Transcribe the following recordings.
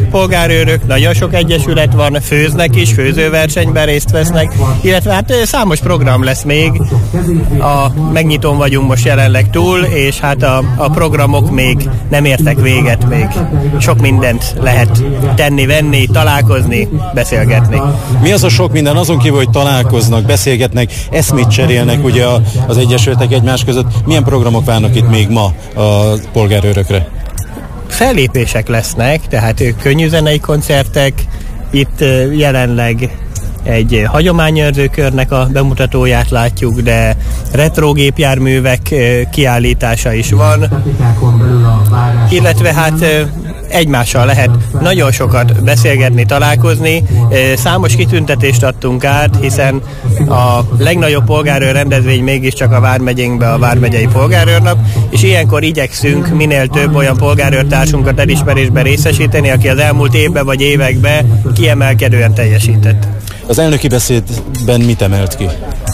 polgárőrök, nagyon sok egyesület van, főznek is, főzőversenyben részt vesznek, illetve hát számos program lesz még. A megnyitón vagyunk most jelenleg túl, és hát a programok még nem értek véget, még sok mindent lehet tenni, venni, találkozni, beszélgetni. Mi az a sok minden, azon kívül, hogy találkoznak, beszélgetnek, eszmét cserélnek ugye az egyesületek egymás között, milyen programok várnak itt még ma a polgárőrökre? Fellépések lesznek, tehát könnyűzenei koncertek, itt jelenleg egy hagyományőrzőkörnek a bemutatóját látjuk, de retrogépjárművek kiállítása is van, illetve hát egymással lehet nagyon sokat beszélgetni, találkozni. Számos kitüntetést adtunk át, hiszen a legnagyobb polgárőr rendezvény mégiscsak a vármegyénkbe a Vármegyei Polgárőrnap, és ilyenkor igyekszünk minél több olyan polgárőrtársunkat elismerésben részesíteni, aki az elmúlt évben vagy években kiemelkedően teljesített. Az elnöki beszédben mit emelt ki?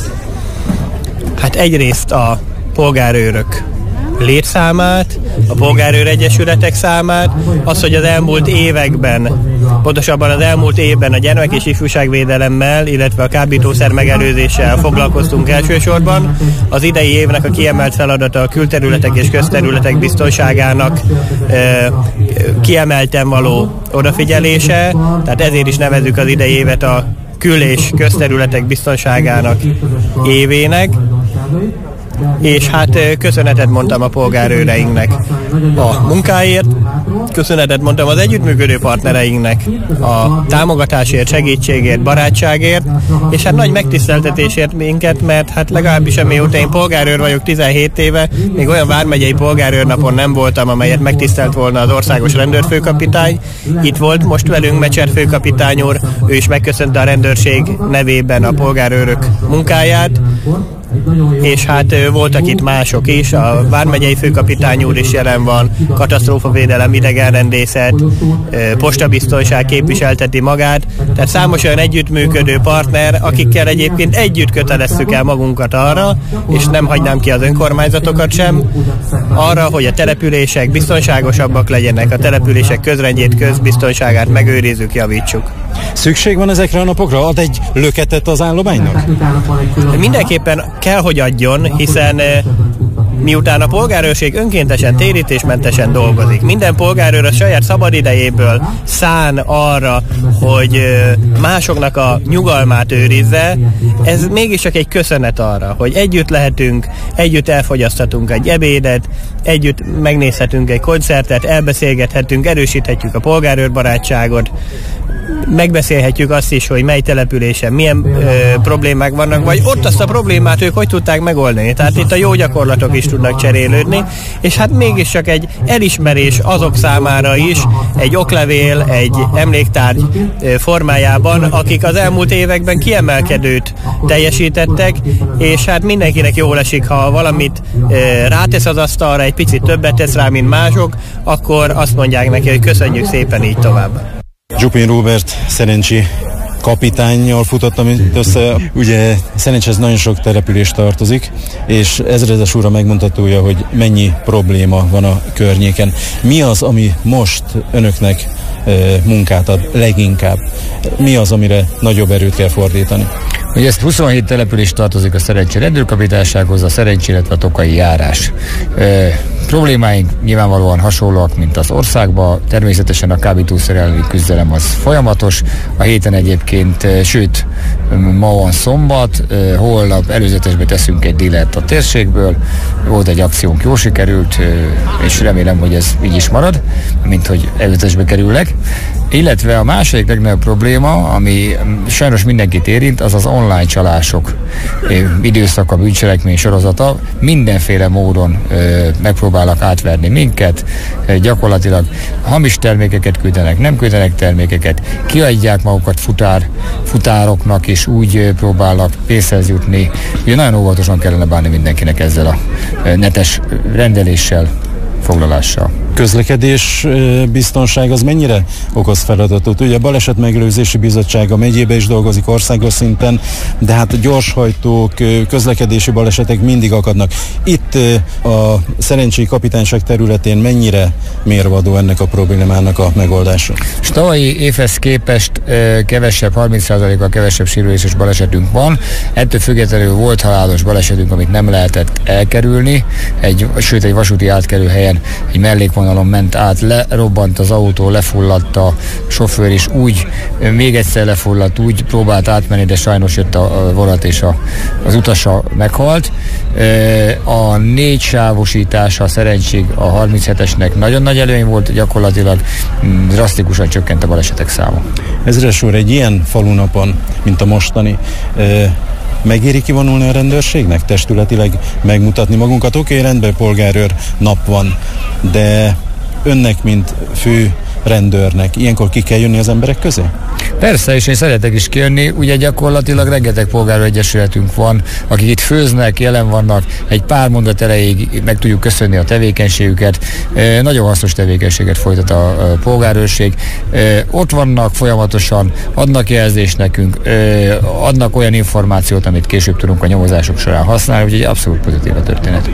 Hát egyrészt a polgárőrök létszámát, a polgárőr egyesületek számát, az, hogy az elmúlt években, pontosabban az elmúlt évben a gyermek- és ifjúságvédelemmel, illetve a kábítószer megelőzéssel foglalkoztunk elsősorban. Az idei évnek a kiemelt feladata a külterületek és közterületek biztonságának kiemelten való odafigyelése, tehát ezért is nevezzük az idei évet a kül- és közterületek biztonságának évének. És hát köszönetet mondtam a polgárőreinknek a munkáért, köszönetet mondtam az együttműködő partnereinknek a támogatásért, segítségért, barátságért, és hát nagy megtiszteltetésért minket, mert hát legalábbis amióta én polgárőr vagyok 17 éve, még olyan vármegyei polgárőrnapon nem voltam, amelyet megtisztelt volna az országos rendőrfőkapitány. Itt volt most velünk Mecser főkapitány úr, ő is megköszönte a rendőrség nevében a polgárőrök munkáját, és hát voltak itt mások is, a vármegyei főkapitány úr is jelen van, katasztrófavédelem, idegenrendészet, postabiztonság képviselteti magát, tehát számos olyan együttműködő partner, akikkel egyébként együtt köteleztük el magunkat arra, és nem hagynám ki az önkormányzatokat sem, arra, hogy a települések biztonságosabbak legyenek, a települések közrendjét, közbiztonságát megőrizzük, javítsuk. Szükség van ezekre a napokra? Ad egy löketet az állománynak? Mindenképpen kell, hogy adjon, hiszen miután a polgárőrség önkéntesen, térítésmentesen dolgozik, minden polgárőr a saját szabadidejéből szán arra, hogy másoknak a nyugalmát őrizze, ez mégiscsak egy köszönet arra, hogy együtt lehetünk, együtt elfogyaszthatunk egy ebédet, együtt megnézhetünk egy koncertet, elbeszélgethetünk, erősíthetjük a polgárőrbarátságot, megbeszélhetjük azt is, hogy mely településen milyen problémák vannak, vagy ott azt a problémát ők hogy tudták megoldani. Tehát itt a jó gyakorlatok is tudnak cserélődni, és hát mégiscsak egy elismerés azok számára is, egy oklevél, egy emléktárgy formájában, akik az elmúlt években kiemelkedőt teljesítettek, és hát mindenkinek jól esik, ha valamit rátesz az asztalra, egy picit többet tesz rá, mint mások, akkor azt mondják neki, hogy köszönjük szépen, így tovább. Dzsupin Róbert szerencsi kapitánnyal futottam össze. Ugye Szerencshez nagyon sok település tartozik, és ezredes úr a megmutatója, hogy mennyi probléma van a környéken. Mi az, ami most önöknek munkát ad leginkább? Mi az, amire nagyobb erőt kell fordítani? Ugye ezt 27 település tartozik a Szerencsi rendőrkapitánysághoz, a Szerencsi, illetve a Tokai járás. Problémáink nyilvánvalóan hasonlóak, mint az országban. Természetesen a kábítószer elleni küzdelem az folyamatos. A héten egyébként, sőt, ma van szombat, holnap előzetesbe teszünk egy dílert a térségből. Volt egy akciónk, jól sikerült, és remélem, hogy ez így is marad, mint hogy előzetesbe kerülnek. Illetve a második legnagyobb probléma, ami sajnos mindenkit érint, az az online csalások időszaka, bűncselekmény sorozata. Mindenféle módon megpróbálnak átverni minket, gyakorlatilag hamis termékeket küldenek, nem küldenek termékeket, kiadják magukat futároknak, és úgy próbálnak pénzhez jutni. Ugye nagyon óvatosan kellene bánni mindenkinek ezzel a netes rendeléssel, foglalással. közlekedés biztonság az mennyire okoz feladatot? Ugye a Baleset Megelőzési Bizottság a megyébe is dolgozik országos szinten, de hát gyorshajtók, közlekedési balesetek mindig akadnak. Itt a Szerencsi kapitányság területén mennyire mérvadó ennek a problémának a megoldása? És tavalyi évhez képest kevesebb, 30%-kal kevesebb sérüléses balesetünk van. Ettől függetlenül volt halálos balesetünk, amit nem lehetett elkerülni. Sőt, egy vasúti átkelő helyen egy mellékvonalon ment át, lerobbant az autó, lefulladt a sofőr is, úgy még egyszer lefulladt, úgy próbált átmenni, de sajnos jött a vonat és az utasa meghalt. A 4 sávosítása a Szerencsig a 37-esnek nagyon nagy előny volt, gyakorlatilag drasztikusan csökkent a balesetek száma. Ezres úr, egy ilyen falunapon, mint a mostani, megéri kivonulni a rendőrségnek? Testületileg megmutatni magunkat? Oké, rendben, polgárőr nap van, de önnek, mint fő rendőrnek ilyenkor ki kell jönni az emberek közé? Persze, és én szeretek is kijönni. Ugye gyakorlatilag rengeteg polgárőregyesületünk van, akik itt főznek, jelen vannak, egy pár mondat erejéig meg tudjuk köszönni a tevékenységüket. Nagyon hasznos tevékenységet folytat a polgárőrség. Ott vannak folyamatosan, adnak jelzést nekünk, adnak olyan információt, amit később tudunk a nyomozások során használni, úgyhogy abszolút pozitív a történet.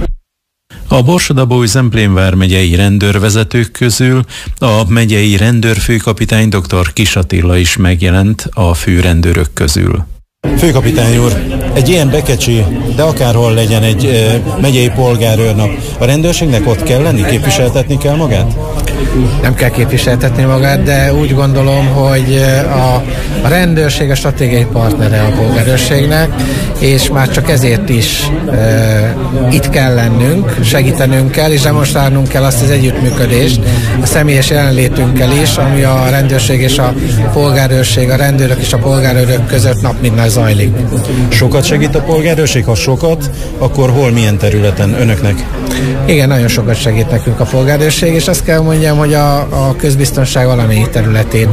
A Borsod-Abaúj-Zemplén vármegyei rendőrvezetők közül a megyei rendőrfőkapitány dr. Kiss Attila is megjelent a főrendőrök közül. Főkapitány úr, egy ilyen bekecsi, de akárhol legyen egy megyei polgárőrnap, a rendőrségnek ott kell lenni, képviseltetni kell magát? Nem kell képviseltetni magát, de úgy gondolom, hogy a rendőrség a stratégiai partnere a polgárőrségnek, és már csak ezért is itt kell lennünk, segítenünk kell, és demonstrálnunk kell azt az együttműködést a személyes jelenlétünkkel is, ami a rendőrség és a polgárőrség, a rendőrök és a polgárőrök között nap mint nap zajlik. Sokat segít a polgárőrség? Ha sokat, akkor hol, milyen területen önöknek? Igen, nagyon sokat segít nekünk a polgárőrség, és azt kell mondjam, hogy a közbiztonság valamelyik területén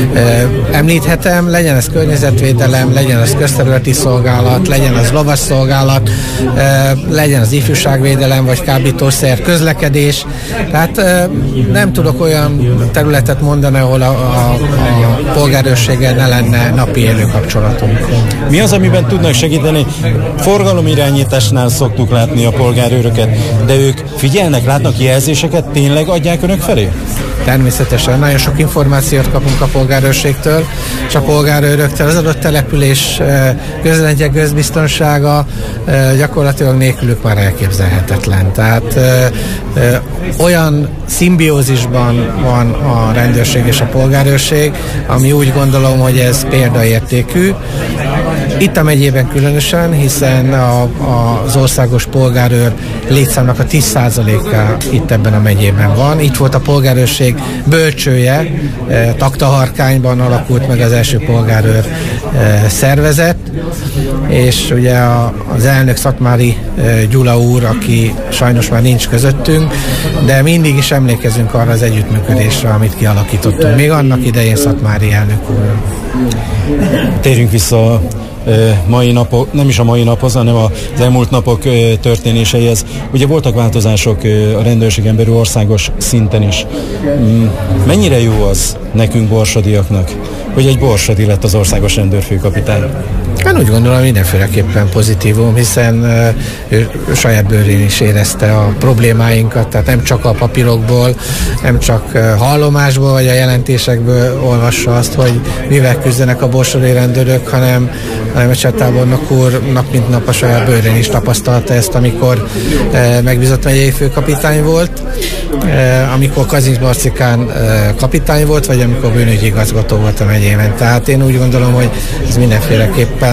említhetem, legyen ez környezetvédelem, legyen ez közterületi szolgálat, legyen az lovasszolgálat, legyen az ifjúságvédelem, vagy kábítószer közlekedés. Tehát nem tudok olyan területet mondani, ahol a polgárőrséggel ne lenne napi élő kapcsolatunk. Mi az, amiben tudnak segíteni? Forgalomirányításnál szoktuk látni a polgárőröket, de ők figyelnek, látnak jelzéseket, tényleg adják önök felé? Természetesen nagyon sok információt kapunk a polgárőrségtől, és a polgárőröktől. Az adott település közrendje, közbiztonsága gyakorlatilag nélkülük már elképzelhetetlen. Tehát olyan szimbiózisban van a rendőrség és a polgárőrség, ami úgy gondolom, hogy ez példaértékű. Itt a megyében különösen, hiszen az országos polgárőr létszámnak a 10%-a itt ebben a megyében van. Itt volt a polgárőrség bölcsője, Taktaharkányban alakult meg az első polgárőr szervezet, és ugye az elnök Szatmári Gyula úr, aki sajnos már nincs közöttünk, de mindig is emlékezünk arra az együttműködésre, amit kialakítottunk, még annak idején Szatmári elnök úr. Térjünk vissza mai napok, nem is a mai naphoz, hanem az elmúlt napok történéseihez. Ugye voltak változások a rendőrségen belül országos szinten is. Mennyire jó az nekünk borsodiaknak, hogy egy borsodi lett az országos rendőrfőkapitány? Én úgy gondolom, mindenféleképpen pozitívum, hiszen ő saját bőrén is érezte a problémáinkat, tehát nem csak a papírokból, nem csak hallomásból vagy a jelentésekből olvassa azt, hogy mivel küzdenek a borsodi rendőrök, hanem a csettábornok úr nap mint nap a saját bőrén is tapasztalta ezt, amikor megbízott megyei főkapitány volt, amikor Kazincs Barcikán kapitány volt, vagy amikor bűnügyi igazgató volt a megyében. Tehát én úgy gondolom, hogy ez mindenféleképpen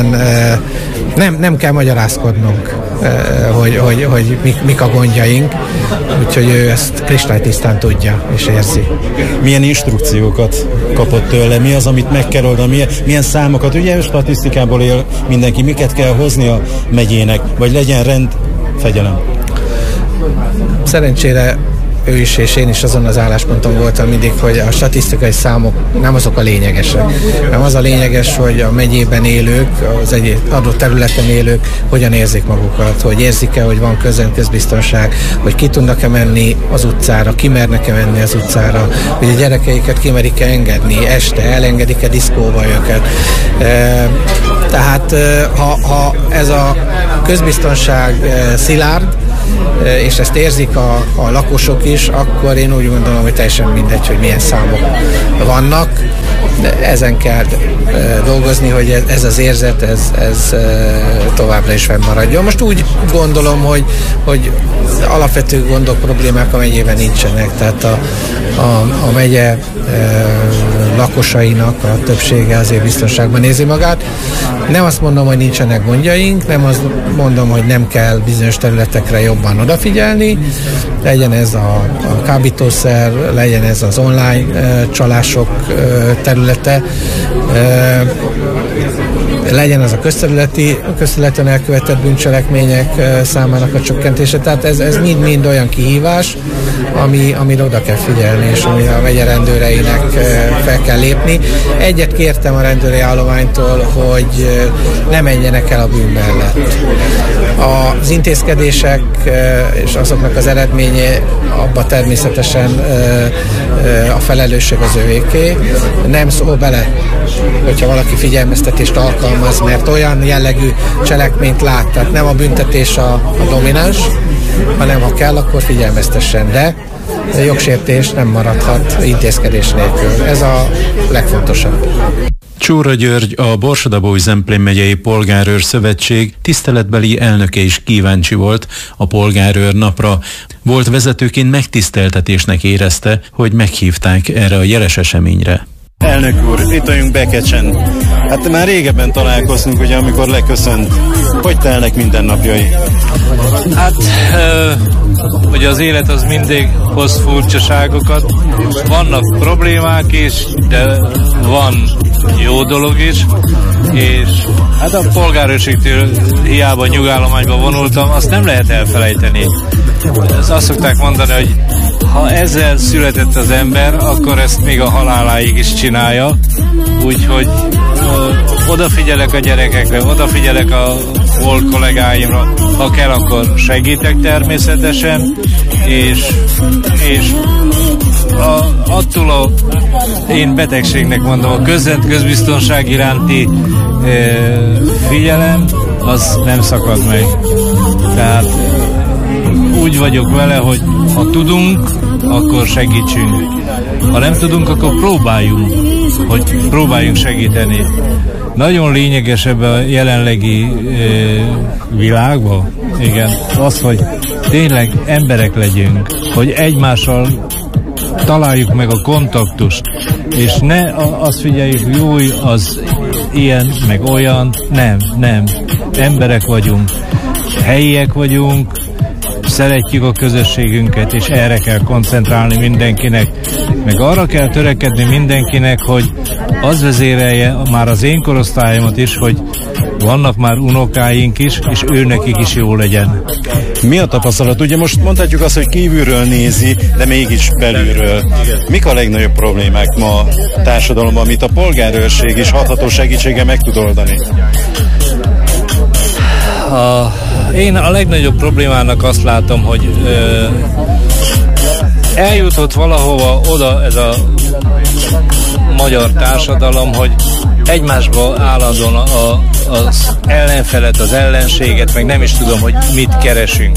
nem kell magyarázkodnunk, hogy mik a gondjaink, úgyhogy ő ezt kristálytisztán tudja és érzi. Milyen instrukciókat kapott tőle? Mi az, amit meg kell oldani? Milyen számokat? Ugye statisztikából él mindenki, miket kell hozni a megyének, vagy legyen rend, fegyelem? Szerencsére ő is és én is azon az állásponton voltam mindig, hogy a statisztikai számok nem azok a lényegesek. Nem az a lényeges, hogy a megyében élők, az egy adott területen élők hogyan érzik magukat, hogy érzik-e, hogy van közbiztonság, hogy ki tudnak-e menni az utcára, ki mernek-e menni az utcára, hogy a gyerekeiket kimerik-e engedni, este elengedik-e diszkóba őket. Tehát ha ez a közbiztonság szilárd, és ezt érzik a lakosok is, akkor én úgy gondolom, hogy teljesen mindegy, hogy milyen számok vannak. De ezen kell dolgozni, hogy ez az érzet, ez továbbra is fennmaradjon. Most úgy gondolom, hogy alapvető gondok, problémák a megyében nincsenek, tehát a megye lakosainak a többsége azért biztonságban érzi magát. Nem azt mondom, hogy nincsenek gondjaink, nem azt mondom, hogy nem kell bizonyos területekre jobban odafigyelni, legyen ez a kábítószer, legyen ez az online csalások területe, legyen az a közterületen elkövetett bűncselekmények számának a csökkentése. Tehát ez mind olyan kihívás, amire oda kell figyelni, és ami a megye rendőreinek fel kell lépni. Egyet kértem a rendőri állománytól, hogy ne menjenek el a bűn mellett. Az intézkedések és azoknak az eredménye abba természetesen a felelősség az övéké. Nem szól bele, hogyha valaki figyelmeztetést alkalmaz, mert olyan jellegű cselekményt lát, tehát nem a büntetés a domináns, hanem ha kell, akkor figyelmeztessen, de jogsértés nem maradhat intézkedés nélkül. Ez a legfontosabb. Csóra György, a Borsod-Abaúj-Zemplén megyei Polgárőr Szövetség tiszteletbeli elnöke is kíváncsi volt a Polgárőr napra. Volt vezetőként megtiszteltetésnek érezte, hogy meghívták erre a jeles eseményre. Elnök úr, itt vagyunk Bekecsen. Hát már régebben találkoztunk, ugye, amikor leköszönt. Hogy telnek mindennapjai? Hát, ugye az élet az mindig hoz furcsaságokat. Vannak problémák is, de van jó dolog is, és hát a polgárőrségtől hiába nyugállományba vonultam, azt nem lehet elfelejteni. Azt szokták mondani, hogy ha ezzel született az ember, akkor ezt még a haláláig is csinálja, úgyhogy odafigyelek a gyerekekre, odafigyelek a volt kollégáimra, ha kell, akkor segítek természetesen, és attól a én betegségnek mondom, a közbiztonság iránti figyelem, az nem szakad meg. Tehát úgy vagyok vele, hogy ha tudunk, akkor segítsünk. Ha nem tudunk, akkor próbáljunk segíteni. Nagyon lényeges ebben a jelenlegi világban, igen, az, hogy tényleg emberek legyünk, hogy egymással találjuk meg a kontaktust, és ne azt figyeljük, hogy jó, az ilyen, meg olyan, nem. Emberek vagyunk, helyiek vagyunk, szeretjük a közösségünket, és erre kell koncentrálni mindenkinek, meg arra kell törekedni mindenkinek, hogy az vezérelje már az én korosztályomat is, hogy vannak már unokáink is, és őnekik is jó legyen. Mi a tapasztalat? Ugye most mondhatjuk azt, hogy kívülről nézi, de mégis belülről. Mik a legnagyobb problémák ma a társadalomban, amit a polgárőrség is hatható segítsége meg tud oldani? Én a legnagyobb problémának azt látom, hogy eljutott valahova oda ez a magyar társadalom, hogy egymásba állandóan az ellenfelet, az ellenséget, meg nem is tudom, hogy mit keresünk.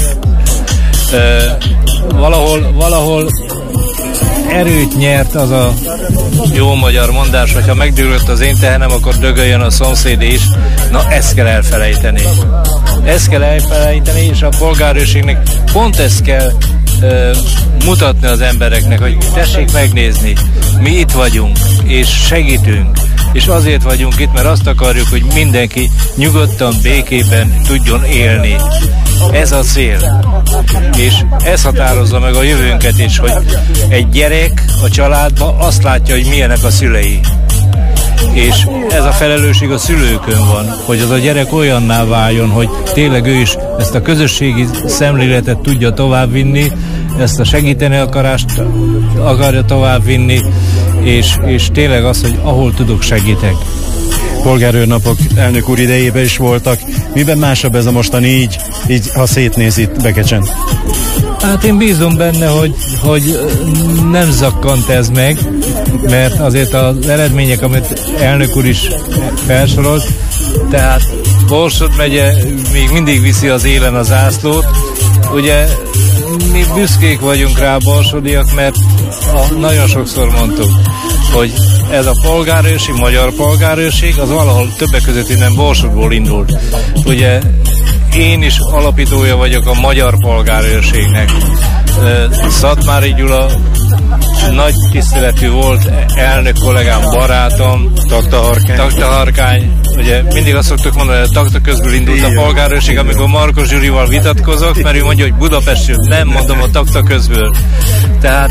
Valahol erőt nyert az a jó magyar mondás, hogy ha megdőlött az én tehenem, akkor dögöljön a szomszédé is. Na, ezt kell elfelejteni. Ezt kell elfelejteni, és a polgárőrségnek pont ezt kell mutatni az embereknek, hogy tessék megnézni, mi itt vagyunk, és segítünk. És azért vagyunk itt, mert azt akarjuk, hogy mindenki nyugodtan, békében tudjon élni. Ez a cél. És ez határozza meg a jövőnket is, hogy egy gyerek a családban azt látja, hogy milyenek a szülei. És ez a felelősség a szülőkön van, hogy az a gyerek olyanná váljon, hogy tényleg ő is ezt a közösségi szemléletet tudja továbbvinni, ezt a segíteni akarást akarja továbbvinni, és tényleg az, hogy ahol tudok, segítek. Polgárőrnapok elnök úr idejében is voltak. Miben másabb ez a mostani így ha szétnéz itt Bekecsen? Hát én bízom benne, hogy nem zakkant ez meg, mert azért az eredmények, amit elnök úr is felsorolt, tehát Borsod megye még mindig viszi az élen a zászlót. Ugye mi büszkék vagyunk rá, borsodiak, mert nagyon sokszor mondtuk, hogy ez a polgárőrség, magyar polgárőrség, az valahol többek között innen Borsodból indult. Ugye én is alapítója vagyok a magyar polgárőrségnek. Szatmári Gyula nagy tiszteletű volt, elnök kollégám, barátom, Takta Harkány. Ugye mindig azt szoktuk mondani, hogy a Takta közből indult a polgárőrség, amikor Markos Gyurival vitatkozok, mert ő mondja, hogy Budapestről, nem mondom, a Takta közből. Tehát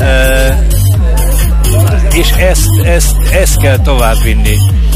és ezt kell továbbvinni.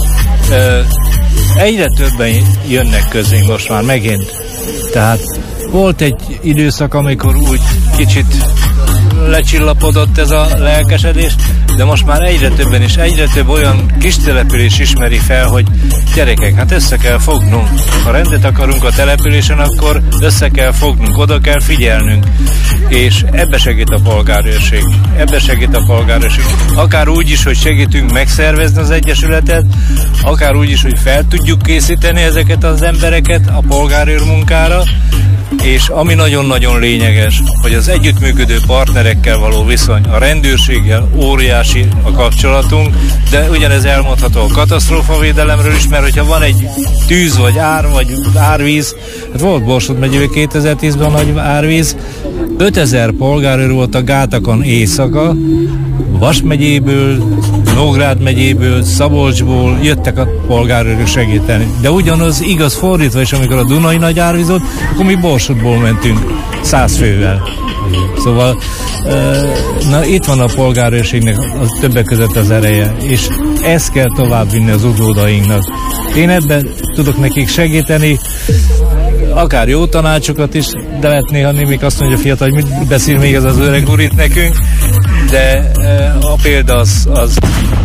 Egyre többen jönnek közénk most már megint. Tehát volt egy időszak, amikor úgy kicsit lecsillapodott ez a lelkesedés, de most már egyre többen és egyre több olyan kis település ismeri fel, hogy gyerekek, hát össze kell fognunk. Ha rendet akarunk a településen, akkor össze kell fognunk, oda kell figyelnünk. És ebbe segít a polgárőrség. Ebbe segít a polgárőrség. Akár úgy is, hogy segítünk megszervezni az egyesületet, akár úgy is, hogy fel tudjuk készíteni ezeket az embereket a polgárőr munkára, és ami nagyon-nagyon lényeges, hogy az együttműködő partnerekkel való viszony, a rendőrséggel óriási a kapcsolatunk, de ugyanez elmondható a katasztrófavédelemről is, mert hogyha van egy tűz, vagy árvíz, hát volt Borsod megyében 2010-ben nagy árvíz, 5000 polgárőr volt a gátakon éjszaka, Vas megyéből, Nógrád megyéből, Szabolcsból jöttek a polgárőrök segíteni. De ugyanaz igaz fordítva is, amikor a Dunai nagy árvíz volt, akkor mi Borsodból mentünk 100 fővel. Szóval na, itt van a polgárőrségnek az többek között az ereje, és ezt kell továbbvinni az utódainknak. Én ebben tudok nekik segíteni, akár jó tanácsokat is, de lehet néha némik azt mondja a fiatal, hogy mit beszél még ez az öreg úr itt nekünk, de a példa az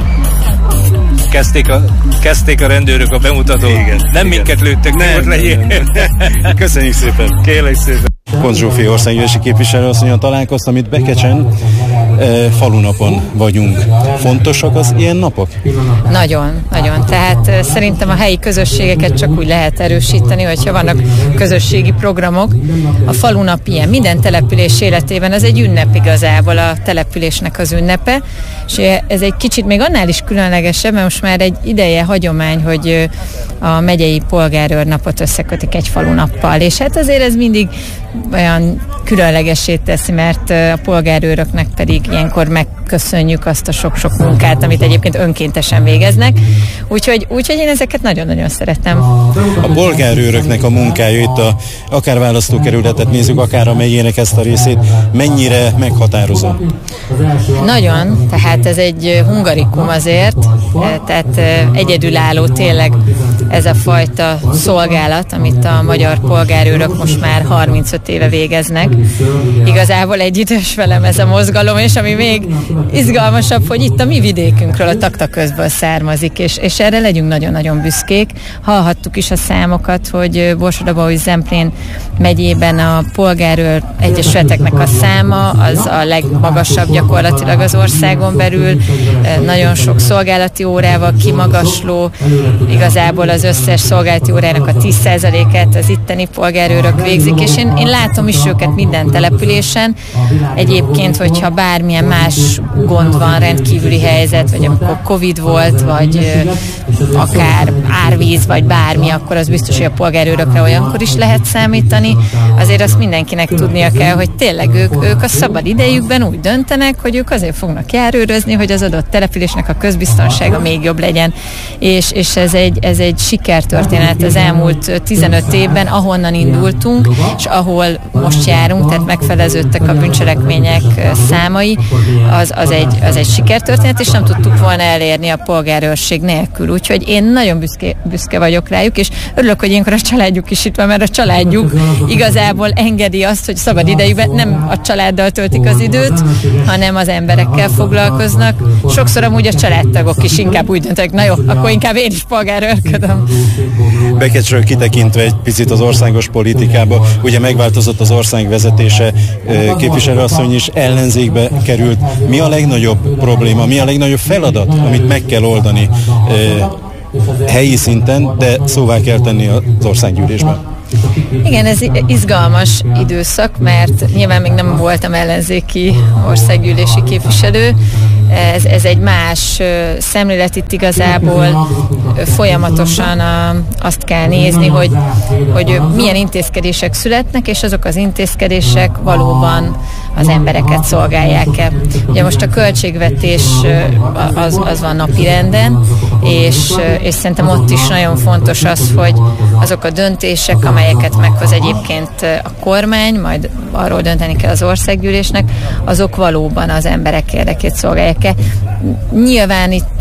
kezdték a rendőrök a bemutatót. Nem minket lőttek, nem ott legyél. Köszönjük szépen. Kérlek szépen. Pont Zsófi országgyűlési képviselőasszonnyal találkoztam itt Bekecsen. Falunapon vagyunk. Fontosak az ilyen napok? Nagyon, nagyon. Tehát szerintem a helyi közösségeket csak úgy lehet erősíteni, hogyha vannak közösségi programok. A falunap ilyen. Minden település életében ez egy ünnep igazából, a településnek az ünnepe, és ez egy kicsit még annál is különlegesebb, mert most már egy ideje hagyomány, hogy a megyei polgárőrnapot összekötik egy falunappal, és hát azért ez mindig olyan különlegessé teszi, mert a polgárőröknek pedig ilyenkor megköszönjük azt a sok-sok munkát, amit egyébként önkéntesen végeznek. Úgyhogy én ezeket nagyon-nagyon szeretem. A polgárőröknek a munkája itt akár választókerületet nézzük, akár a megyének ezt a részét, mennyire meghatározó? Nagyon, tehát ez egy hungarikum azért, tehát egyedülálló tényleg ez a fajta szolgálat, amit a magyar polgárőrök most már 35 éve végeznek. Igazából egyidős velem ez a mozgalom, és ami még izgalmasabb, hogy itt a mi vidékünkről, a Takta közből származik, és erre legyünk nagyon-nagyon büszkék. Hallhattuk is a számokat, hogy Borsod-Abaúj-Zemplén megyében a polgárőr egyesületeknek a száma az a legmagasabb gyakorlatilag az országon belül. Nagyon sok szolgálati órával kimagasló, igazából az összes szolgálati órának a 10%-át az itteni polgárőrök végzik, és én látom is őket minden településen. Egyébként, hogyha bármilyen más gond van, rendkívüli helyzet, vagy amikor Covid volt, vagy akár árvíz, vagy bármi, akkor az biztos, hogy a polgárőrökre olyankor is lehet számítani. Azért azt mindenkinek tudnia kell, hogy tényleg ők a szabad idejükben úgy döntenek, hogy ők azért fognak járőrözni, hogy az adott településnek a közbiztonsága még jobb legyen, és ez egy sikertörténet az elmúlt 15 évben, ahonnan indultunk, és ahol most járunk, tehát megfeleződtek a bűncselekmények számai, az egy sikertörténet, és nem tudtuk volna elérni a polgárőrség nélkül. Úgyhogy én nagyon büszke vagyok rájuk, és örülök, hogy ilyenkor a családjuk is itt van, mert a családjuk igazából engedi azt, hogy szabad idejükben nem a családdal töltik az időt, hanem az emberekkel foglalkoznak. Sokszor amúgy a családtagok is inkább úgy döntenek, na jó, akkor inkább én is polgárőrködöm. Bekecsről kitekintve egy picit az országos politikába, ugye megváltozott az ország vezetése, képviselőasszony is ellenzékbe került. Mi a legnagyobb probléma, mi a legnagyobb feladat, amit meg kell oldani helyi szinten, de szóvá kell tenni az országgyűlésben? Igen, ez izgalmas időszak, mert nyilván még nem voltam ellenzéki országgyűlési képviselő. Ez egy más szemlélet, itt igazából folyamatosan azt kell nézni, hogy milyen intézkedések születnek, és azok az intézkedések valóban az embereket szolgálják-e. Ugye most a költségvetés az van napirenden, és szerintem ott is nagyon fontos az, hogy azok a döntések, amelyeket meghoz egyébként a kormány, majd arról dönteni kell az országgyűlésnek, azok valóban az emberek érdekét szolgálják-e. Nyilván itt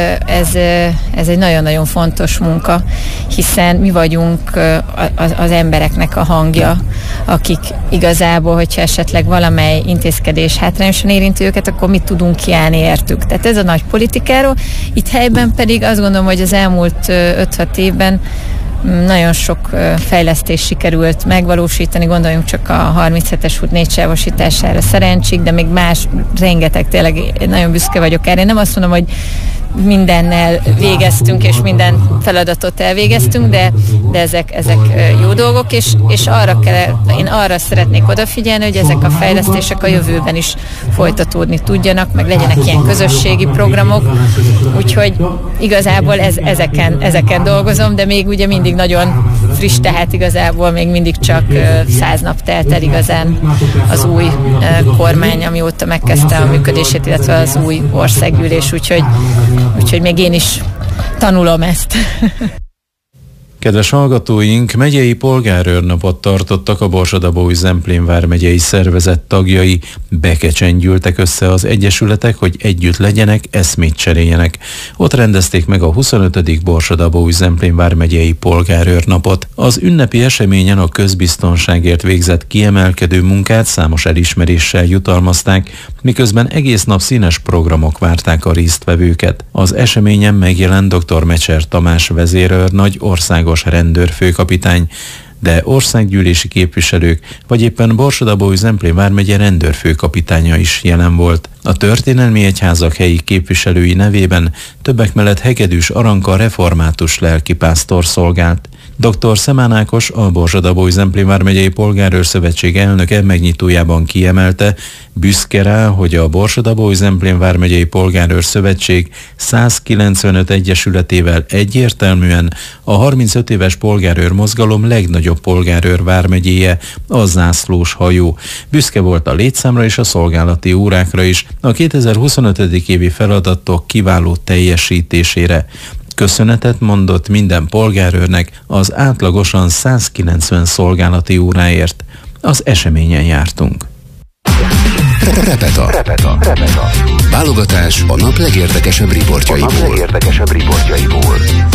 ez egy nagyon-nagyon fontos munka, hiszen mi vagyunk az embereknek a hangja, akik igazából, hogyha esetleg valamely intézkedés hátrányosan érinti őket, akkor mit tudunk kiállni értük. Tehát ez a nagy politikáról. Itt helyben pedig azt gondolom, hogy az elmúlt 5-6 évben nagyon sok fejlesztés sikerült megvalósítani, gondoljunk csak a 37-es út 4 sávosítására Szerencsig, de még más, rengeteg, tényleg nagyon büszke vagyok erre. Én nem azt mondom, hogy mindennel végeztünk, és minden feladatot elvégeztünk, de ezek jó dolgok, és én arra szeretnék odafigyelni, hogy ezek a fejlesztések a jövőben is folytatódni tudjanak, meg legyenek ilyen közösségi programok, úgyhogy igazából ezeken dolgozom, de még ugye mindig nagyon friss, tehát igazából még mindig csak 100 nap telt el igazán az új kormány, amióta megkezdte a működését, illetve az új országgyűlés, úgyhogy még én is tanulom ezt. Kedves hallgatóink, megyei polgárőrnapot tartottak a Borsod-Abaúj-Zemplén vármegyei szervezet tagjai. Bekecsen gyűltek össze az egyesületek, hogy együtt legyenek, eszmét cseréljenek. Ott rendezték meg a 25. Borsod-Abaúj-Zemplén vármegyei polgárőrnapot. Az ünnepi eseményen a közbiztonságért végzett kiemelkedő munkát számos elismeréssel jutalmazták, miközben egész nap színes programok várták a résztvevőket. Az eseményen megjelent dr. Mecser Tamás vezérőrnagy, országos rendőrfőkapitány, de országgyűlési képviselők, vagy éppen Borsod-Abaúj-Zemplén vármegye rendőrfőkapitánya is jelen volt. A történelmi egyházak helyi képviselői nevében többek mellett Hegedűs Aranka református lelkipásztor szolgált. Dr. Szemán Ákos, a Borsod-Abaúj-Zemplén vármegyei polgárőrszövetség elnöke megnyitójában kiemelte, büszke rá, hogy a Borsod-Abaúj-Zemplén vármegyei polgárőrszövetség 195 egyesületével egyértelműen a 35 éves polgárőr mozgalom legnagyobb polgárőr vármegyéje, a zászlós hajó. Büszke volt a létszámra és a szolgálati órákra is, a 2025. évi feladatok kiváló teljesítésére. Köszönetet mondott minden polgárőrnek az átlagosan 190 szolgálati óráért. Az eseményen jártunk. Repeta. Válogatás a nap legérdekesebb riportjaiból.